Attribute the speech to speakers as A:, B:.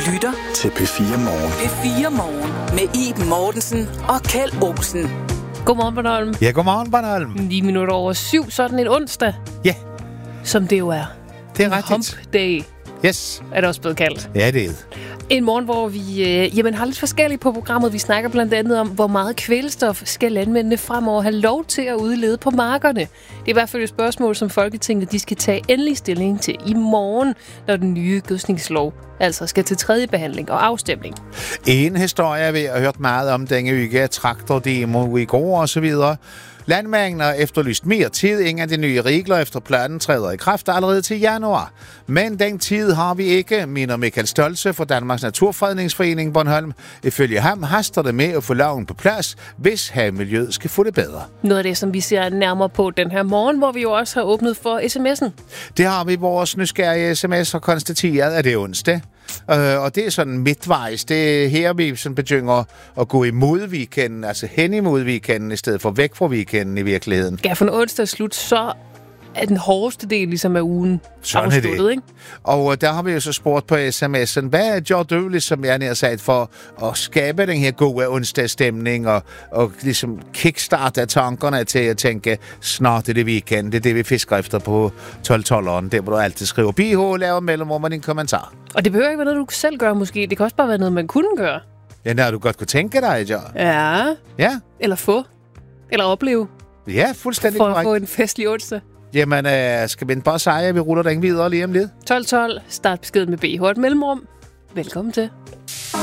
A: lytter
B: til P4 Morgen.
A: P4 Morgen med Iben Mortensen og Kjeld Olsen.
C: Godmorgen, Bornholm.
D: Ja, godmorgen, Bornholm.
C: 9 minutter over 7, sådan en onsdag.
D: Ja.
C: Som det jo er.
D: Det er rigtigt.
C: Hump day.
D: Yes.
C: Er det også blevet kaldt.
D: Ja, det er det.
C: En morgen, hvor vi har lidt forskelligt på programmet. Vi snakker blandt andet om, hvor meget kvælstof skal landmændene fremover have lov til at udlede på markerne. Det er i hvert fald et spørgsmål, som Folketinget de skal tage endelig stilling til i morgen, når den nye gødskningslov altså skal til tredje behandling og afstemning.
D: En historie, vi har hørt meget om denne uge, traktordemo i går og så videre. Landmændene har efterlyst mere tid, inden af de nye regler efter planen træder i kraft allerede til januar. Men den tid har vi ikke, mener Michael Stoltze fra Danmarks Naturfredningsforening Bornholm. Ifølge ham haster det med at få loven på plads, hvis havmiljøet skal få det bedre.
C: Noget af det, som vi ser nærmere på den her morgen, hvor vi jo også har åbnet for sms'en.
D: Det har vi vores nysgerrige sms'er konstateret, at det er onsdag. Og det er sådan midtvejs. Det er her, vi sådan begynder at gå imod weekenden, altså hen imod weekenden, i stedet for væk fra weekenden i virkeligheden.
C: Ja, for en onsdag slut, så er den hårdeste del ligesom af ugen afsluttet, ikke?
D: Og der har vi jo så spurgt på sms'en, hvad gør du, ligesom jeg nær sagt, for at skabe den her gode onsdagsstemning og ligesom kickstarte tankerne til at tænke, snart er det weekend, det er det, vi fisker efter på 12-12'eren, der hvor du altid skriver BH og laver mellemrum din kommentar.
C: Og det behøver ikke være noget, du selv gør måske. Det kan også bare være noget, man kunne gøre.
D: Ja, når du godt kunne tænke dig, ja.
C: Ja.
D: Ja.
C: Eller få. Eller opleve.
D: Ja, fuldstændig
C: for
D: korrekt.
C: For at få en festlig onsdag.
D: Jamen, skal vi bare sige, at vi ruller den videre lige om lidt?
C: 12:12. Start beskeden med BH et mellemrum. Velkommen til.